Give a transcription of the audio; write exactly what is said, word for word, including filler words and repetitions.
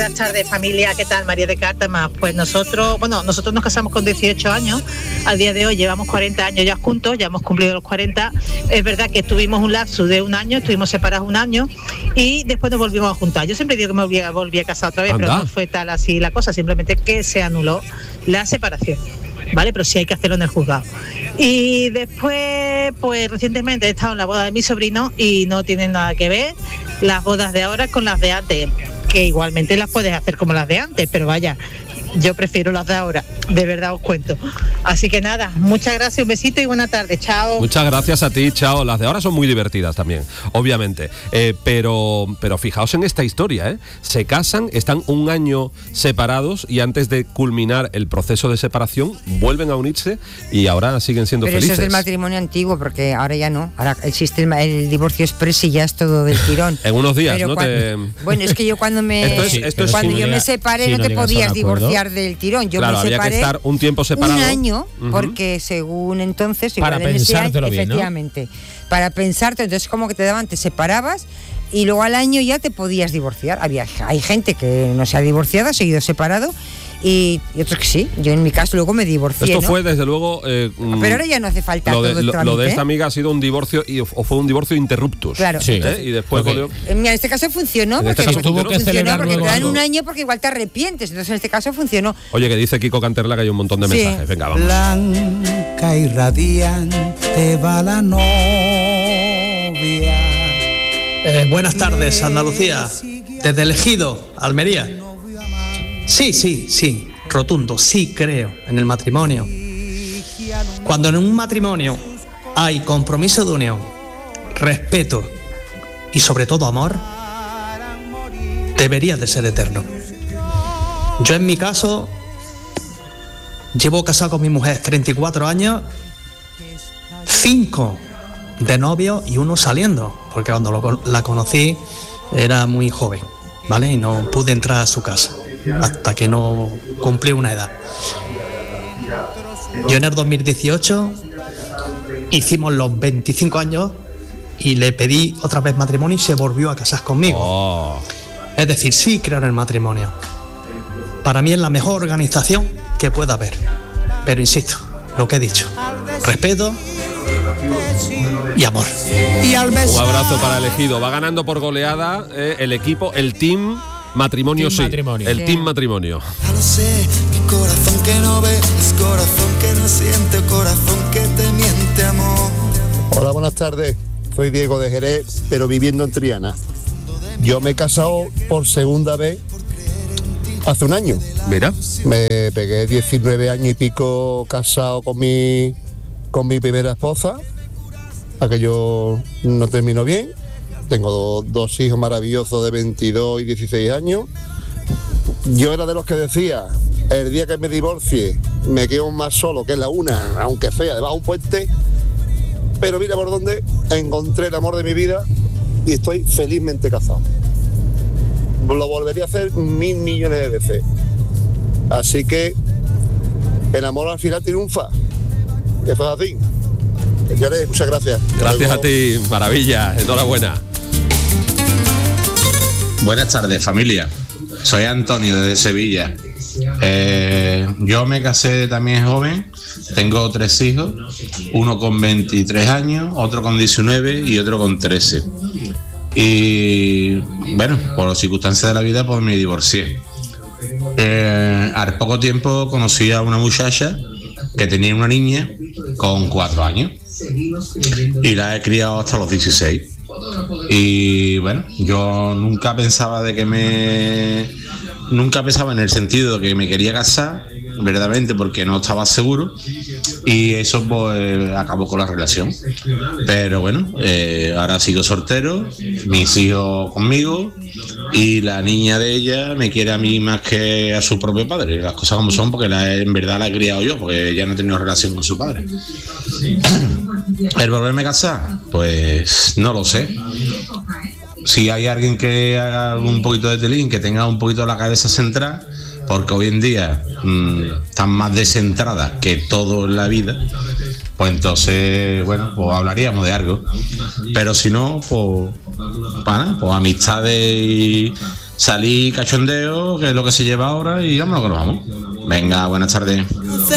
buenas tardes, familia. ¿Qué tal? María de Cártama. Pues nosotros, bueno, nosotros nos casamos con dieciocho años. Al día de hoy llevamos cuarenta años ya juntos, ya hemos cumplido los cuarenta. Es verdad que tuvimos un lapso de un año, estuvimos separados un año y después nos volvimos a juntar. Yo siempre digo que me volví a, volví a casar otra vez, Anda. Pero no fue tal así la cosa, simplemente que se anuló la separación. Vale, pero sí hay que hacerlo en el juzgado. Y después, pues recientemente he estado en la boda de mi sobrino y no tienen nada que ver las bodas de ahora con las de antes, que igualmente las puedes hacer como las de antes, pero vaya, yo prefiero las de ahora, de verdad os cuento. Así que nada, muchas gracias, un besito y buena tarde, chao. Muchas gracias a ti, chao. Las de ahora son muy divertidas también, obviamente, eh, pero, pero fijaos en esta historia, ¿eh? Se casan, están un año separados y antes de culminar el proceso de separación vuelven a unirse y ahora siguen siendo pero felices. Pero eso es del matrimonio antiguo, porque ahora ya no, ahora existe el, el divorcio express y ya es todo del tirón. En unos días, pero ¿no? Cuando, te... Bueno, es que yo cuando me esto es, esto es cuando si yo no me separé si no, no te podías divorciar del tirón. Yo claro, me separé había que estar un tiempo separado. Un año, uh-huh. porque según entonces... Para igual en ese pensártelo año, bien, efectivamente, ¿no? Para pensarte, entonces como que te daban, te separabas y luego al año ya te podías divorciar. Había, hay gente que no se ha divorciado, ha seguido separado y, y otros que sí. Yo en mi caso luego me divorcié. Esto ¿no? fue desde luego... Eh, pero ahora ya no hace falta lo de, todo el lo, trámite, lo de esta ¿eh? amiga ha sido un divorcio y, o fue un divorcio interruptus. Claro. Sí. ¿Eh? Y después... Okay. Volvió... En este caso funcionó, En porque este caso tuvo funcionó. que celebrar porque te dan algo. un año porque igual te arrepientes. Entonces en este caso funcionó. Oye, que dice Kiko Canterla que hay un montón de Sí. mensajes. Venga, vamos. Blanca y radiante va la novia. Eh, buenas tardes, Andalucía. Desde El Ejido, Almería. Sí, sí, sí, rotundo, sí creo en el matrimonio. Cuando en un matrimonio hay compromiso de unión, respeto y sobre todo amor, debería de ser eterno. Yo en mi caso llevo casado con mi mujer treinta y cuatro años, cinco de novio y uno saliendo, porque cuando lo, la conocí era muy joven, ¿vale? Y no pude entrar a su casa hasta que no cumplí una edad. Yo en el dos mil dieciocho hicimos los veinticinco años y le pedí otra vez matrimonio y se volvió a casar conmigo. Oh. Es decir, sí creo en el matrimonio. Para mí es la mejor organización que pueda haber. Pero insisto, lo que he dicho, respeto y amor. Un abrazo para El Ejido. Va ganando por goleada eh, el equipo, el team matrimonio, team sí. Matrimonio. El Sí. team matrimonio. Ya lo sé, que corazón que no ve, es corazón que no siente, corazón que te miente, amor. Hola, buenas tardes. Soy Diego de Jerez, pero viviendo en Triana. Yo me he casado por segunda vez hace un año. Mira. Me pegué diecinueve años y pico casado con mi, con mi primera esposa. Aquello no terminó bien. Tengo do, dos hijos maravillosos de veintidós y dieciséis años. Yo era de los que decía, el día que me divorcie me quedo más solo que la una, aunque sea debajo de un puente. Pero mira por dónde encontré el amor de mi vida y estoy felizmente casado. Lo volvería a hacer mil millones de veces. Así que el amor al final triunfa. Eso es así. Señores, muchas gracias. Gracias a ti, maravilla, enhorabuena. Buenas tardes, familia. Soy Antonio desde Sevilla. Eh, yo me casé también joven, tengo tres hijos, uno con veintitrés años, otro con diecinueve y otro con trece. Y bueno, por las circunstancias de la vida pues me divorcié. Eh, al poco tiempo conocí a una muchacha que tenía una niña con cuatro años y la he criado hasta los dieciséis. Y bueno, yo nunca pensaba de que me nunca pensaba en el sentido de que me quería casar verdaderamente porque no estaba seguro y eso pues acabó con la relación. Pero bueno, eh, ahora sigo soltero, mis hijos conmigo y la niña de ella me quiere a mí más que a su propio padre, las cosas como son, porque la, en verdad la he criado yo, porque ella no ha tenido relación con su padre. ¿El volverme a casar? Pues no lo sé. Si hay alguien que haga un poquito de telín, que tenga un poquito la cabeza centrada, porque hoy en día mmm, están más descentradas que todo en la vida, pues entonces, bueno, pues hablaríamos de algo. Pero si no, pues, bueno, pues amistades y, salí cachondeo, que es lo que se lleva ahora, y vámonos que nos vamos. Venga, buenas tardes. Se